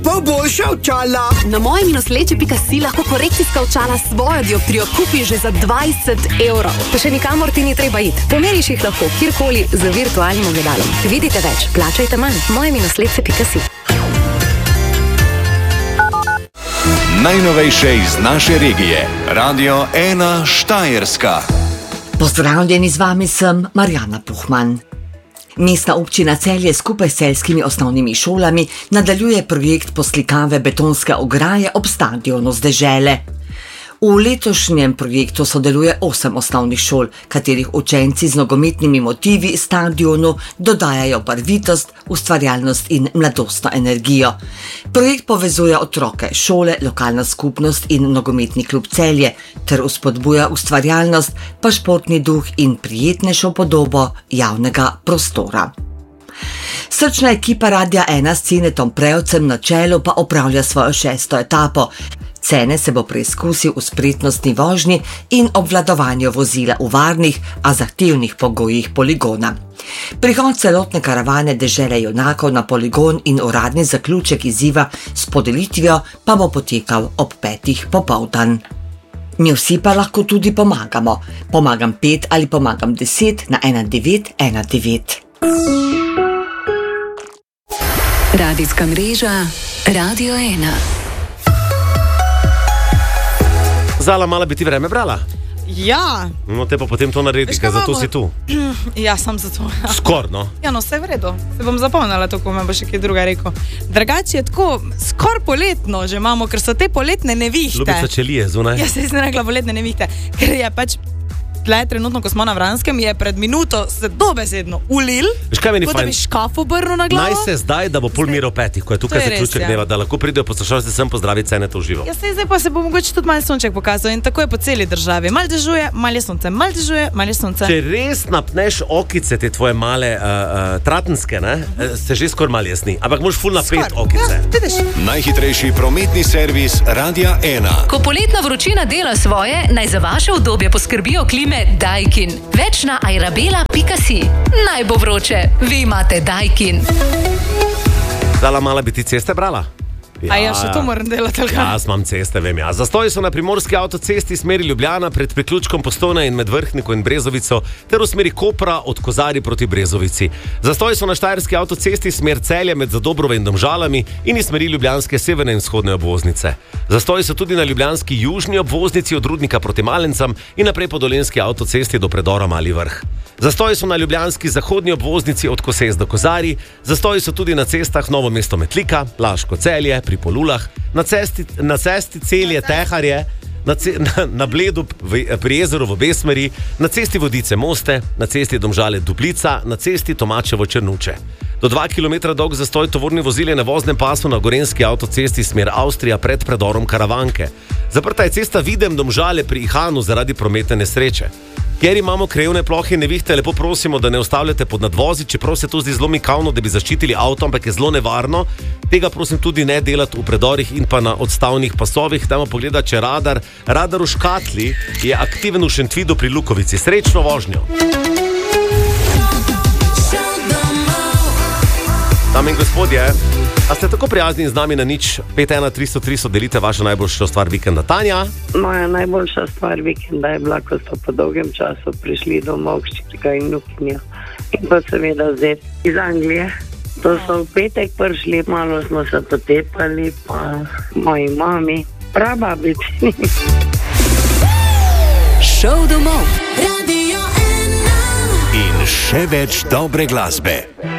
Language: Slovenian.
Boljša očala. Na moje-leče.si lahko korekcijska očala s svojo dioptrijo kupiš že za 20 evrov. Pa še nikamor ti ni treba iti. Pomeriš jih lahko kjerkoli z virtualnim ogledalom. Vidite več, plačajte manj. Moje-leče.si. Najnovejše iz naše regije. Radio 1 Štajerska. Pozdravljeni, z vami sem Marjana Puhman. Mestna občina Celje skupaj s celjskimi osnovnimi šolami nadaljuje projekt poslikave betonske ograje ob stadionu z dežele. V letošnjem projektu sodeluje 8 osnovnih šol, katerih učenci z nogometnimi motivi stadionu dodajajo barvitost, ustvarjalnost in mladostno energijo. Projekt povezuje otroke, šole, lokalna skupnost in nogometni klub Celje ter vzpodbuja ustvarjalnost, pa športni duh in prijetnejšo podobo javnega prostora. Srčna ekipa Radia 1 s Cinetom Prevcem na čelu pa opravlja svojo 6. etapo. Cene se bo preizkusil v spretnostni vožnji in obvladovanju vozila v varnih, a zahtevnih pogojih poligona. Prihod celotne karavane dežele junakov na poligon in uradni zaključek izziva s podelitvijo pa bo potekal ob 5. popoldan. Mi vsi pa lahko tudi pomagamo. Pomagam 5 ali pomagam 10 na 1919. Radijska mreža Radio 1. Zala, mala bi ti vreme brala? Ja. No, te pa potem to naredi, ker zato si tu. Ja, sem zato. Ja. Skor, no. Ja, no, vse je v redu. Se bom zapomnila to, ko me bo še kaj druga rekel. Drugače je tako, skor poletno že imamo, ker so te poletne nevihte. Ljubica čelije zunaj. Ja, se je rekla poletne nevihte, ker je pač tle trenutno, ko smo na Vranskem, je pred minuto se dobesedno ulil, kot da bi škaf obrnil na glavo. Naj se zdaj, da bo pol miro 5, ko je tukaj zaključek dneva, da lahko pridejo poslušalci sem pozdraviti Cene to v živo. Ja, zdaj pa se bo mogoče tudi malo sonček pokazal in tako je po celi državi. Mal dežuje, mal je sonce, mal dežuje, mal je sonce. Če res napneš okice, te tvoje male tratenske, ne, se že skor mal jasni, ampak moraš ful napet okice. Ja, najhitrejši prometni servis Radia 1. Ko poletna vročina dela svoje, naj za vaše udobje poskrbijo Daikin. Več na airabela.si. Naj bo vroče, vi imate Daikin. Zala, mala bi ti ceste brala? Ja, a ja, še to moram delati. Jaz imam ceste, vem ja. Zastoji so na primorski avtocesti smeri Ljubljana pred priključkom Postojne in med Vrhniko in Brezovico ter v smeri Kopra od Kozarij proti Brezovici. Zastoji so na štajerski avtocesti smer Celje med Zadobrove in Domžalami in iz smeri ljubljanske severne in vzhodne obvoznice. Zastoji so tudi na ljubljanski južni obvoznici od Rudnika proti Malencam in naprej po dolenjski avtocesti do predora Mali Vrh. Zastoji so na ljubljanski zahodni obvoznici od Koses do Kozarij, zastoji so tudi na cestah Novo mesto Metlika, Laško Celje, pri Polulah, na cesti Celje Teharje, na Bledu pri jezeru v obe smeri, na cesti Vodice Moste, na cesti Domžale Duplica, na cesti Tomačevo Črnuče. Do 2 km dolg zastoj tovorni vozil je na voznem pasu na gorenjski avtocesti smer Avstrija pred predorom Karavanke. Zaprta je cesta Videm Domžale pri Ihanu zaradi prometne nesreče. Ker imamo krajevne plohe in nevihte, lepo prosimo, da ne ustavljate pod nadvozi, čeprav se to zdi zelo mikavno, da bi zaščitili avto, ampak je zelo nevarno. Tega prosim tudi ne delati v predorih in pa na odstavnih pasovih. Dajmo pogledati, če radar v škatli je aktiven v Šentvidu pri Lukovici. Srečno vožnjo. Dame in gospodje, a ste tako prijazni z nami na nič 51303 delite vašo najboljšo stvar vikenda? Tanja? Moja najboljša stvar vikenda je bila, ko so po dolgem času prišli domov hčerka in vnukinja. In pa seveda zet iz Anglije. To so v petek prišli, malo smo se potepali, pa moji mami, prababici. Šov domov. In še več dobre glasbe.